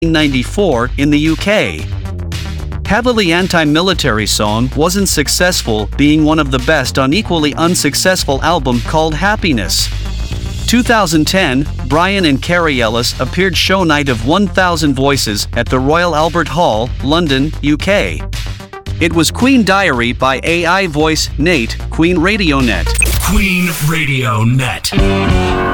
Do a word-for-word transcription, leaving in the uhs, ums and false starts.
ninety-four in the U K. Heavily anti-military song wasn't successful, being one of the best on equally unsuccessful album called Happiness. two thousand ten, Brian and Carrie Ellis appeared show night of one thousand Voices at the Royal Albert Hall, London, U K. It was Queen Diary by A I voice Nate, Queen Radio Net. Queen Radio Net.